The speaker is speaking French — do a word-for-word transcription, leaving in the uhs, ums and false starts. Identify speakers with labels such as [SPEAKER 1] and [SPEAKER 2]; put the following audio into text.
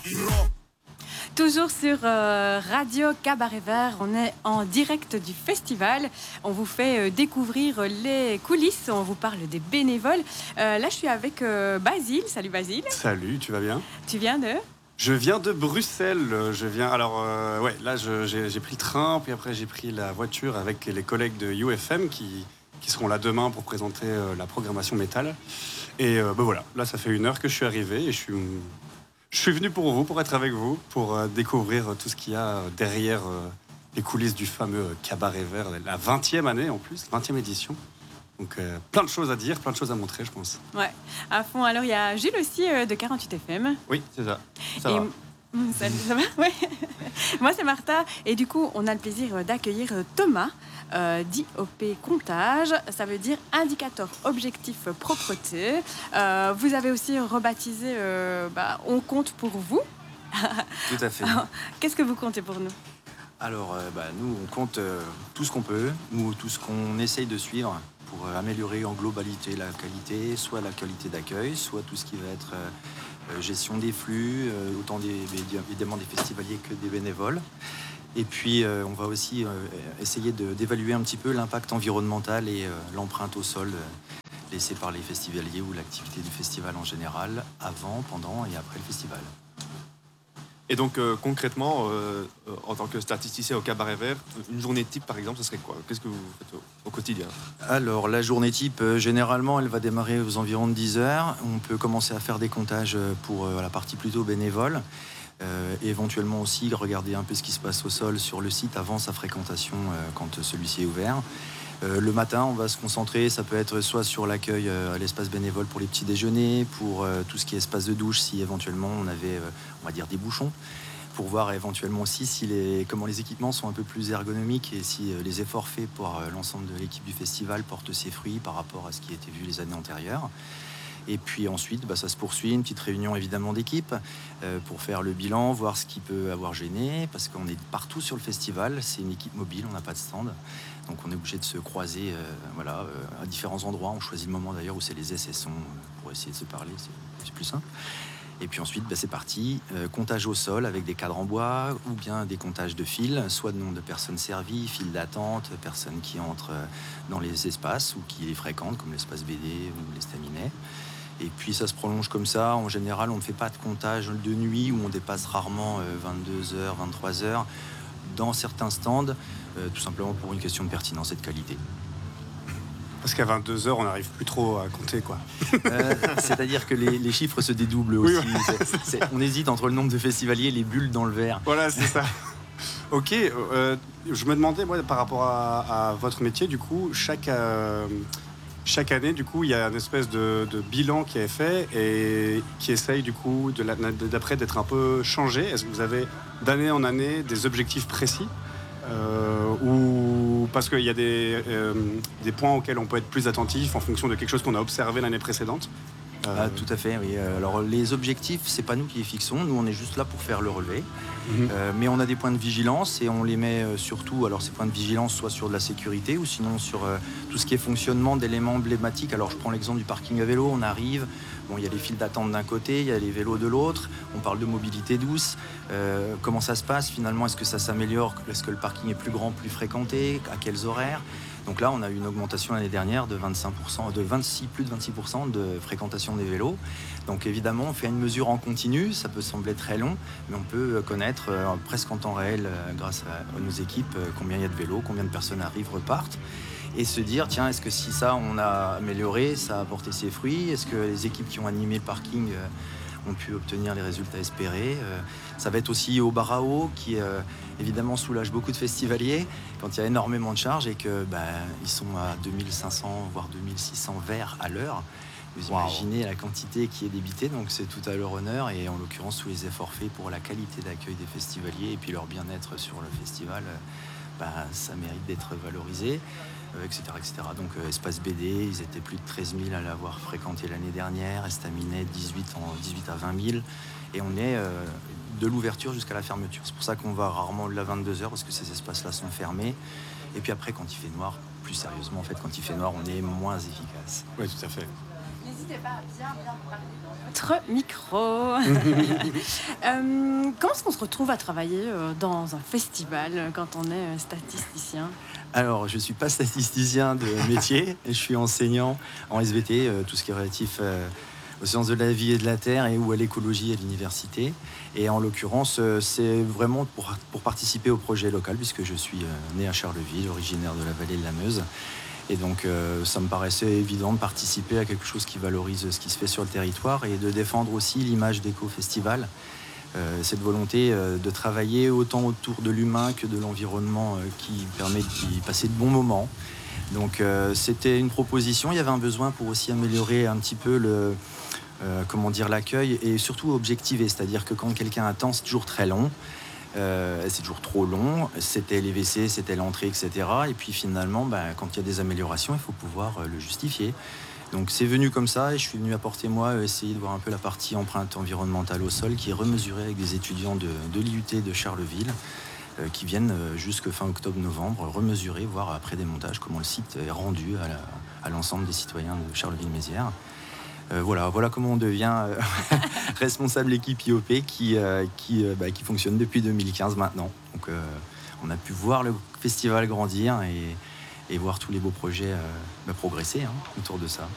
[SPEAKER 1] Toujours sur euh, Radio Cabaret Vert, on est en direct du festival. On vous fait euh, découvrir les coulisses, on vous parle des bénévoles. Euh, là, je suis avec euh, Basile. Salut Basile.
[SPEAKER 2] Salut, tu vas bien?
[SPEAKER 1] Tu viens de?
[SPEAKER 2] Je viens de Bruxelles. Je viens. Alors, euh, ouais, là, je, j'ai, j'ai pris le train, puis après, j'ai pris la voiture avec les collègues de U F M qui, qui seront là demain pour présenter euh, la programmation métal. Et euh, ben voilà, là, ça fait une heure que je suis arrivé et je suis. Je suis venu pour vous, pour être avec vous, pour euh, découvrir tout ce qu'il y a derrière euh, les coulisses du fameux Cabaret Vert, la vingtième année en plus, vingtième édition. Donc euh, plein de choses à dire, plein de choses à montrer, je pense.
[SPEAKER 1] Ouais, à fond. Alors il y a Jules aussi euh, de quarante-huit F M.
[SPEAKER 2] Oui, c'est ça. Ça
[SPEAKER 1] Et
[SPEAKER 2] va.
[SPEAKER 1] m- Salut, ça va? Ouais. Moi c'est Martha et du coup on a le plaisir d'accueillir Thomas euh, d'I O P Comptage. Ça veut dire indicateur objectif propreté. Euh, vous avez aussi rebaptisé euh, bah, On compte pour vous.
[SPEAKER 3] Tout à fait.
[SPEAKER 1] Qu'est-ce que vous comptez pour nous?
[SPEAKER 3] Alors, euh, bah, nous, on compte euh, tout ce qu'on peut, ou tout ce qu'on essaye de suivre pour euh, améliorer en globalité la qualité, soit la qualité d'accueil, soit tout ce qui va être euh, gestion des flux, euh, autant des, des- évidemment des festivaliers que des bénévoles. Et puis, euh, on va aussi euh, essayer de- d'évaluer un petit peu l'impact environnemental et euh, l'empreinte au sol euh, laissée par les festivaliers ou l'activité du festival en général, avant, pendant et après le festival.
[SPEAKER 4] Et donc euh, concrètement, euh, euh, en tant que statisticien au Cabaret Vert, une journée type par exemple, ce serait quoi? Qu'est-ce que vous faites au, au quotidien?
[SPEAKER 3] Alors, la journée type, euh, généralement, elle va démarrer aux environs de dix heures. On peut commencer à faire des comptages euh, pour euh, la partie plutôt bénévole. Euh, et éventuellement aussi regarder un peu ce qui se passe au sol sur le site avant sa fréquentation euh, quand celui-ci est ouvert. Euh, le matin, on va se concentrer, ça peut être soit sur l'accueil euh, à l'espace bénévole pour les petits déjeuners, pour euh, tout ce qui est espace de douche, si éventuellement on avait, euh, on va dire, des bouchons, pour voir éventuellement aussi si les, comment les équipements sont un peu plus ergonomiques et si euh, les efforts faits par euh, l'ensemble de l'équipe du festival portent ses fruits par rapport à ce qui a été vu les années antérieures. Et puis ensuite, bah, ça se poursuit, une petite réunion évidemment d'équipe euh, pour faire le bilan, voir ce qui peut avoir gêné, parce qu'on est partout sur le festival, c'est une équipe mobile, on n'a pas de stand, donc on est obligé de se croiser euh, voilà, euh, à différents endroits. On choisit le moment d'ailleurs où c'est les essais sons euh, pour essayer de se parler, c'est, c'est plus simple. Et puis ensuite, bah, c'est parti, euh, comptage au sol avec des cadres en bois ou bien des comptages de fils, soit de nombre de personnes servies, files d'attente, personnes qui entrent euh, dans les espaces ou qui les fréquentent, comme l'espace B D ou l'estaminet. Et puis ça se prolonge comme ça. En général, on ne fait pas de comptage de nuit où on dépasse rarement euh, vingt-deux heures, vingt-trois heures dans certains stands, euh, tout simplement pour une question de pertinence et de qualité.
[SPEAKER 2] Parce qu'à vingt-deux heures, on n'arrive plus trop à compter, quoi.
[SPEAKER 3] Euh, c'est-à-dire que les, les chiffres se dédoublent
[SPEAKER 2] Oui,
[SPEAKER 3] aussi. C'est- c'est- on hésite entre le nombre de festivaliers et les bulles dans le verre.
[SPEAKER 2] Voilà, c'est ça. Ok, euh, je me demandais, moi, par rapport à, à votre métier, du coup, chaque, euh, chaque année, du coup, il y a une espèce de, de bilan qui est fait et qui essaye, du coup, de la- d'après d'être un peu changé. Est-ce que vous avez, d'année en année, des objectifs précis euh, ou parce qu'il y a des, euh, des points auxquels on peut être plus attentif en fonction de quelque chose qu'on a observé l'année précédente? Euh,
[SPEAKER 3] Ah, tout à fait, oui. Euh, Alors les objectifs, c'est pas nous qui les fixons, nous on est juste là pour faire le relevé.
[SPEAKER 2] Mhm.
[SPEAKER 3] Euh, mais on a des points de vigilance et on les met euh, surtout, alors ces points de vigilance soit sur de la sécurité ou sinon sur euh, tout ce qui est fonctionnement d'éléments emblématiques. Alors je prends l'exemple du parking à vélo, on arrive, bon il y a les files d'attente d'un côté, il y a les vélos de l'autre, on parle de mobilité douce, euh, comment ça se passe finalement, est-ce que ça s'améliore, est-ce que le parking est plus grand, plus fréquenté, à quels horaires? Donc là, on a eu une augmentation l'année dernière de vingt-cinq pour cent, de vingt-six, plus de vingt-six pour cent de fréquentation des vélos. Donc évidemment, on fait une mesure en continu, ça peut sembler très long, mais on peut connaître euh, presque en temps réel, euh, grâce à, à nos équipes, euh, combien il y a de vélos, combien de personnes arrivent, repartent, et se dire, tiens, est-ce que si ça, on a amélioré, ça a apporté ses fruits? Est-ce que les équipes qui ont animé le parking euh, ont pu obtenir les résultats espérés? Euh, Ça va être aussi au bar à eau qui, euh, évidemment, soulage beaucoup de festivaliers quand il y a énormément de charges et que bah, ils sont à deux mille cinq cents voire deux mille six cents verres à l'heure. Vous
[SPEAKER 2] Wow.
[SPEAKER 3] imaginez la quantité qui est débitée, donc c'est tout à leur honneur et en l'occurrence tous les efforts faits pour la qualité d'accueil des festivaliers et puis leur bien-être sur le festival, euh, bah, ça mérite d'être valorisé, euh, et cetera, et cetera. Donc euh, Espace B D, ils étaient plus de treize mille à l'avoir fréquenté l'année dernière, Estaminet dix-huit, en, dix-huit à vingt mille, et on est euh, de l'ouverture jusqu'à la fermeture. C'est pour ça qu'on va rarement au-delà de vingt-deux heures parce que ces espaces-là sont fermés. Et puis après, quand il fait noir, plus sérieusement, en fait, quand il fait noir, on est moins efficace.
[SPEAKER 2] Oui, tout à fait.
[SPEAKER 1] N'hésitez pas à bien, bien parler dans votre micro. euh, comment est-ce qu'on se retrouve à travailler euh, dans un festival euh, quand on est euh, statisticien?
[SPEAKER 3] Alors, je ne suis pas statisticien de métier, je suis enseignant en S V T, euh, tout ce qui est relatif euh, aux sciences de la vie et de la terre et ou à l'écologie à l'université. Et en l'occurrence, euh, c'est vraiment pour, pour participer au projet local, puisque je suis euh, né à Charleville, originaire de la vallée de la Meuse. Et donc, euh, ça me paraissait évident de participer à quelque chose qui valorise ce qui se fait sur le territoire et de défendre aussi l'image d'Éco-Festival. Euh, cette volonté euh, de travailler autant autour de l'humain que de l'environnement euh, qui permet d'y passer de bons moments. Donc, euh, c'était une proposition. Il y avait un besoin pour aussi améliorer un petit peu le, euh, comment dire, l'accueil et surtout objectiver. C'est-à-dire que quand quelqu'un attend, c'est toujours très long. Euh, c'est toujours trop long, c'était les W C, c'était l'entrée, et cetera. Et puis finalement, bah, quand il y a des améliorations, il faut pouvoir euh, le justifier. Donc c'est venu comme ça et je suis venu apporter moi, euh, essayer de voir un peu la partie empreinte environnementale au sol qui est remesurée avec des étudiants de, de l'I U T de Charleville euh, qui viennent euh, jusque fin octobre-novembre remesurer, voir après des montages comment le site est rendu à, la, à l'ensemble des citoyens de Charleville-Mézières. Euh, voilà, voilà comment on devient euh, responsable équipe I O P qui, euh, qui, euh, bah, qui fonctionne depuis deux mille quinze maintenant. Donc euh, on a pu voir le festival grandir et, et voir tous les beaux projets euh, bah, progresser hein, autour de ça.